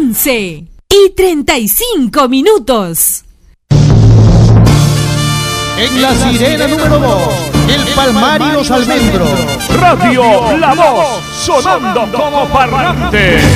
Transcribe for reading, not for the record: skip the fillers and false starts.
11:35. En la sirena número 2, el Palmar y los Almendros. Radio La Voz, sonando como parlante.